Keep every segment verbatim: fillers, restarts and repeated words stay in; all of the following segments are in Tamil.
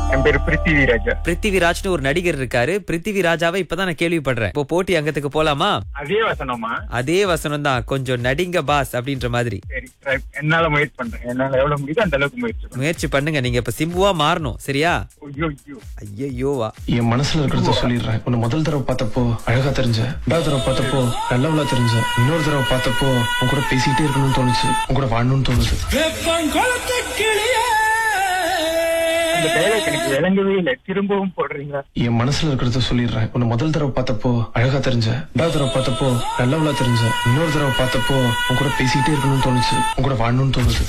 என் பேரு பிருத்திவி ராஜா. பிருத்திவிராஜ்னு ஒரு நடிகர் இருக்காரு. பிருத்திவிராஜாவை இப்பதான் நான் கேள்விப்படுறேன். இப்போ போட்டி அங்கத்துக்கு போலாமா? அதே வசனமா? அதே வசனம் தான். கொஞ்சம் நடிங்க பாஸ் அப்படின்ற மாதிரி. சரி, try. என்னால முயற்சி பண்றேன். என்னால எவ்வளவு முடியுதோ அந்த அளவுக்கு முயற்சி பண்றேன். முயற்சி பண்ணுங்க. நீங்க இப்ப சிம்புவா மாறணும், சரியா? ஐயோ ஐயோ ஐயோவா. என் மனசுல இருக்கிறத சொல்லிடுறேன். உன்னை முதல் தடவை பார்த்தப்போ அழகா தெரிஞ்ச, ரெண்டாவது தடவை பார்த்தப்போ நல்லவளா தெரிஞ்ச, இன்னொரு தடவை பார்த்தப்போ உன் கூட பேசிக்கிட்டே இருக்கணும்னு தோணுச்சு, உன் கூட வாழணும்னு தோணுச்சு. அந்த டைலாக் எனக்கு விளங்கவே இல்லை. திரும்பவும் போடுறீங்களா? என் மனசுல இருக்கிறத சொல்லிடுறேன். உன்னை முதல் தடவை பார்த்தப்போ அழகா தெரிஞ்ச, ரெண்டாவது தடவை பார்த்தப்போ நல்லவளா தெரிஞ்ச, இன்னொரு தடவை பார்த்தப்போ உன் கூட பேசிக்கிட்டே இருக்கணும்னு தோணுச்சு, உன் கூட வாழணும்னு தோணுச்சு.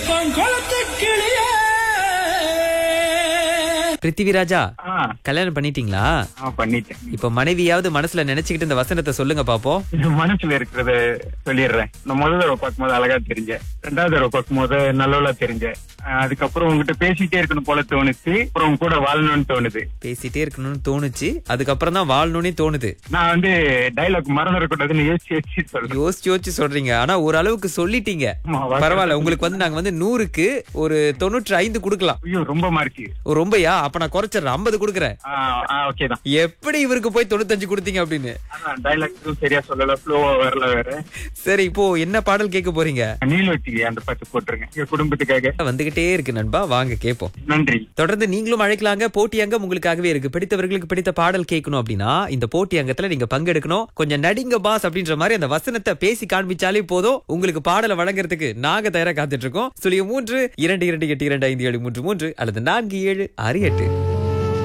பிருத்திவிராஜா, ஆ, கல்யாணம் பண்ணிட்டீங்களா? ஆ, பண்ணிட்டேன். இப்ப மனைவியாவது மனசுல நினைச்சுக்கிட்டு இந்த வசனத்தை சொல்லுங்க பாப்போம். என் மனசுல இருக்கிறத சொல்லிடுறேன். நான் முதல் தடவை பார்க்கும்போது அழகா தெரிஞ்சேன், ரெண்டாவது தடவை பார்க்கும்போது நல்லவளா தெரிஞ்சேன், அதுக்கப்புறம் உங்ககிட்ட பேசிட்டே இருக்கணும் போல தோணுச்சு, அப்புறம் உங்க கூட வாழணும்னு தோணுது. பேசிட்டே இருக்கணும்னு தோணுச்சு, அதுக்கப்புறம் தான் வாழணும்னு தோணுது. நான் வந்து டைலாக் மறந்துடக்கூடாதுன்னு யோசிச்சு யோசிச்சு சொல்றேன். யோசிச்சு யோசிச்சு சொல்றீங்க. ஆனா ஒரு அளவுக்கு சொல்லிட்டீங்க. ஆமா, வாக்கு பரவாயில்ல. உங்களுக்கு வந்து நாங்க வந்து நூறுக்கு ஒரு தொண்ணூற்றி ஐந்து குடுக்கலாம். ஐயோ, ரொம்ப மார்க்கு. ஓ, ரொம்பயா? அப்ப நான் குறைச்சிடுறேன், ஐம்பது குடுக்குறேன். ஓகே தான். எப்படி இவருக்கு போய் தொண்ணூத்தஞ்சு கொடுத்தீங்க அப்படின்னு? டைலாக் சரியா சொல்லல, ஃப்ளோவா வரல வேற. சரி, இப்போ என்ன பாடல் கேட்க போறீங்க? நீலவட்டி அந்த பாட்டு போட்டுருங்க எங்க குடும்பத்துக்காக. வந்துகிட்டே இருக்கு நண்பா, வாங்க கேட்போம். நன்றி. தொடர்ந்து நீங்களும் அழைக்கலாங்க. போட்டி அங்கம் உங்களுக்காகவே இருக்கு. பிடித்தவர்களுக்கு பிடித்த பாடல் கேட்கணும் அப்படின்னா இந்த போட்டி அங்கத்துல நீங்க பங்கெடுக்கணும். கொஞ்சம் நடிங்க பாஸ் அப்படின்ற மாதிரி அந்த வசனத்தை பேசி காண்பிச்சாலே போதும். உங்களுக்கு பாடலை வழங்குறதுக்கு நாங்க தயாரா காத்துட்டு இருக்கோம். சுழியம் மூன்று இரண்டு இரண்டு எட்டு இரண்டு ஐந்து ஏழு மூன்று மூன்று அல்லது நான்கு ஏழு ஆறு எட்டு.